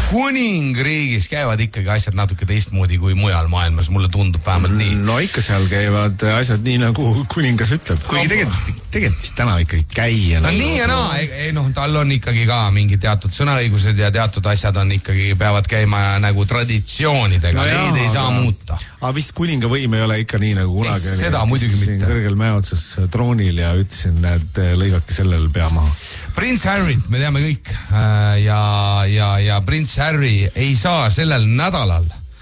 kuningriigis käivad ikkagi asjad natuke teistmoodi kui mujal maailmas, mulle tundub vähemalt nii. No ikka seal käivad asjad nii nagu kuningas ütleb, kuigi tegelikult täna ikkagi käia. No nii ja naa, tal on ikkagi ka mingi teatud sõnaõigused ja teatud asjad on ikkagi, peavad käima nagu traditsioonidega, neid ei saa muuta. Aga vist kuninga võim ei ole ikka nii nagu kunagi. Seda muidugi mitte. Kõrgel mäe otsas troonil ja ütlesin, et lõigake sellel pea maha. Prince Harryt me teame kõik ja Prince Harry ei saa sellel nädalal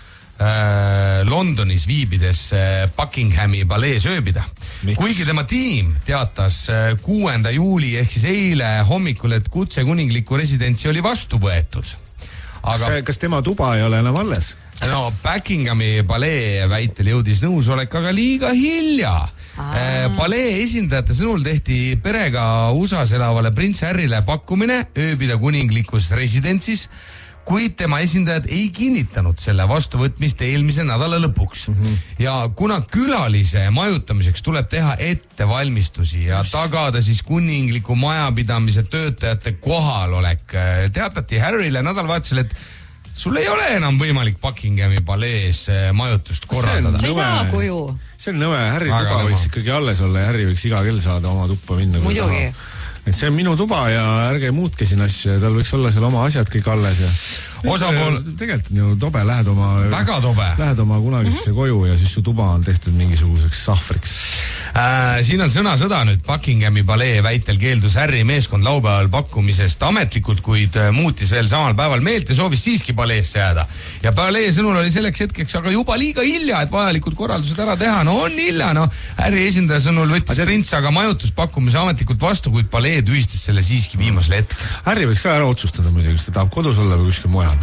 Londonis viibides Buckinghami palees ööbida. Kuigi tema tiim teatas 6. juuli ehk siis eile hommikul, et kutse kuningliku residentsi oli vastu võetud. Aga kas tema tuba ei ole enam alles? No Buckinghami palee väitel jõudis nõusolek, aga liiga hilja. Palee esindajate sõnul tehti perega USAs elavale Prince Harryle pakkumine ööbida kuninglikus residentsis, kuid tema esindajad ei kinnitanud selle vastuvõtmist eelmise nädala lõpuks. Ja kuna külalise majutamiseks tuleb teha ettevalmistusi ja tagada siis kuningliku majapidamise töötajate kohalolek, teatati Harryle nädalavahetusel, et sul ei ole enam võimalik Buckinghami palees majutust korraldada. See ei saa koju. See on nõve, Harry tuba võiks ikkagi alles olla ja Harry võiks iga kell saada oma tuppa minna. Muidugi. Et see on minu tuba ja ärge muutke siin asju ja tal võiks olla seal oma asjad kõik alles ja tegelikult on ju tobe, lähed oma kunagisse koju ja siis su tuba on tehtud mingisuguseks sahvriks. Siin on sõnasõda nüüd. Buckinghami palee väitel keeldus Harry meeskond laupäeval pakkumisest ametlikult, kuid muutis veel samal päeval meelt ja soovis siiski paleesse jääda. Ja palee sõnul oli selleks hetkeks aga juba liiga hilja, et vajalikud korraldused ära teha. No on hilja, Harry esindaja sõnul võttis prints aga majutuspakkumise ametlikult vastu, kuid palee tühistas selle siiski viimasel hetkel. Harry võiks ka ära otsustada muidugi, kas ta tahab kodus olla või kuskil mujal.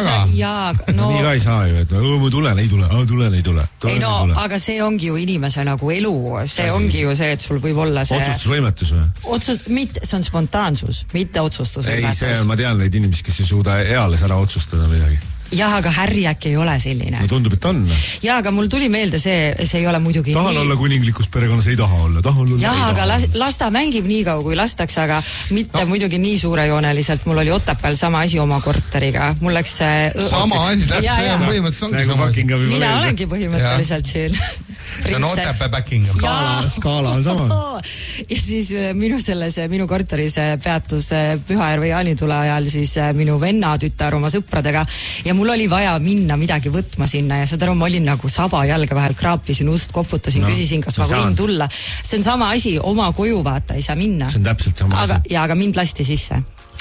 Nii ka ei saa ju, et ma tulen, ei tule. Ei no, aga see ongi ju inimese nagu elu, see ongi ju see, et sul võib olla see otsustusvõimetus või? See on spontaansus, mitte otsustusvõimetus. Ei, ma tean neid inimesi, kes ei suuda eales ära otsustada midagi. Jah, aga Harry äkki ei ole selline. No tundub, et on. Jah, aga mul tuli meelde see ei ole muidugi tahan olla kuninglikus perekonnas, ei taha olla. Jah, aga las ta mängib nii kaua, kui lastakse, aga mitte muidugi nii suurejooneliselt. Mul oli Otepääl sama asi oma korteriga. Mul läks sama asi, see on põhimõtteliselt mina olengi põhimõtteliselt siin. See on Otepää Buckingham. Skaala on sama. Ja siis minu korteris peatus Pühajärve jaanitule ajal siis minu venna tütar oma sõpradega ja mul oli vaja minna midagi võtma sinna ja seda ma olin nagu saba jalga vahel, kraapisin ust, koputasin, küsisin, kas ma võin tulla. See on sama asi, oma koju vaata, ei saa minna. See on täpselt sama asi. Aga mind lasti sisse.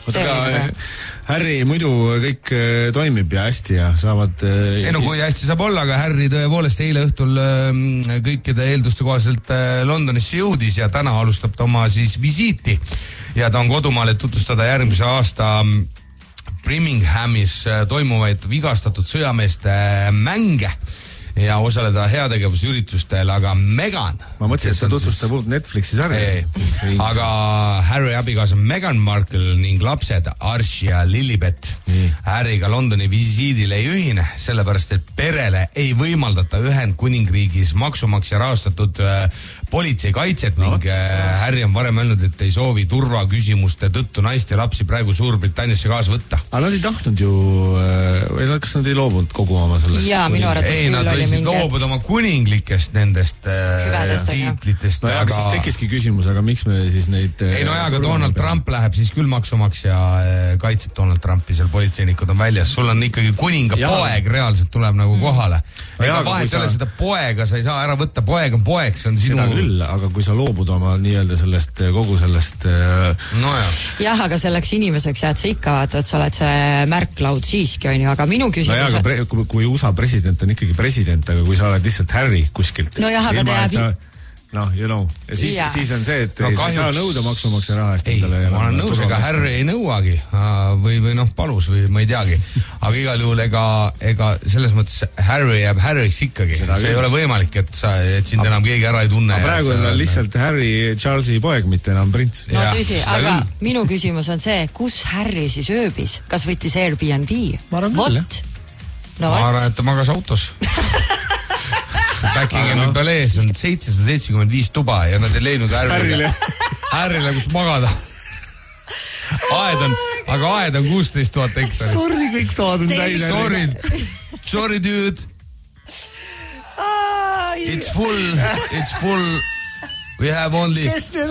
Harry muidu kõik toimib ja hästi ja saavad kui hästi saab olla, aga Harry tõepoolest eile õhtul kõikide eelduste kohaselt Londonisse jõudis ja täna alustab ta oma siis visiiti ja ta on kodumaal, et tutvustada järgmise aasta Birminghamis toimuvaid vigastatud sõjameeste mänge ja osaleda heategevusüritustel, aga Meghan. Ma mõtlesin, et ta tutvustab uut Netflixi sarja. Aga Harry abikaasa Meghan Markle ning lapsed Archie ja Lilibet Harryga Londoni visiidile ei ühine, sellepärast et perele ei võimaldata Ühendkuningriigis maksumaksja rahastatud politsei kaitset ning Harry on varem öelnud, et ei soovi turvaküsimuste tõttu naist ja lapsi praegu Suurbritanniasse kaasa võtta. Aga nad ei tahtnud ju, kas nad ei loobunud kogu oma sellest? Jaa, minu arvates küll oli mingi. Loobuda oma kuninglikest nendest tiitlitest. No aga siis tekkiski küsimus, aga miks me siis neid... Ei no aga Donald Trump läheb siis küll maksumaksja kaitseb Donald Trumpi, seal politseinikud on väljas. Sul on ikkagi kuninga poeg reaalselt tuleb nagu kohale. Ega vahet ole seda poega, sa ei saa ära võtta, poeg on poeg, see on sinu... Seda küll, aga kui sa loobud oma nii-öelda sellest, kogu sellest... Jah, aga selleks inimeseks jääd sa ikka, et sa oled see märklaud siiski, on ju, aga minu küsimus... No jah, kui USA president on ikkagi president, aga kui sa oled lihtsalt Harry kuskilt... No jah, aga ta jääb... No, you know. Ja siis on see, et ei saa nõuda maksumaksja raha eest endale. Ma olen nõus, ega Harry ei nõuagi või palus või ma ei teagi. Aga igal juhul ega selles mõttes Harry jääb Harryks ikkagi. See ei ole võimalik, et sind enam keegi ära ei tunne. Praegu on lihtsalt Harry Charlesi poeg, mitte enam prints. No tõsi, aga minu küsimus on see, kus Harry siis ööbis? Kas võttis Airbnb? Ma arvan küll, Ma arvan, et ta magas autos. Buckinghami palees on 775 tuba ja nad ei leidnud Harry'le kus magada. aga aed on 16 000 hektarit. Sorry, kõik toad on täis. Sorry, dude. It's full. We have only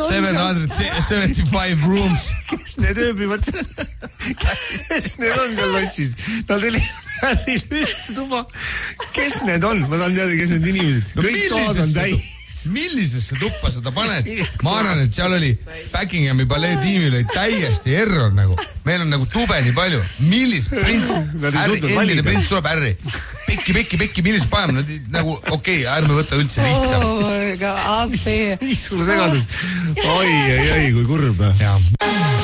775 rooms. Kes need ööbivad? Kes need on seal lossis? Nad oli üldse tuba. Kes need on? Ma tahan teada, kes need inimesed. Kõik toad on täis. Millisesse tuppa seda paned? Ma arvan, et seal oli Buckinghami palee tiimil oli täiesti error nagu. Meil on nagu tube nii palju. Millis print? Endine print tuleb ärri. Pekki, millis paneme? Nagu okei, ärme võtta üldse lihtsalt. Mis sul segadus? Oi, kui kurb.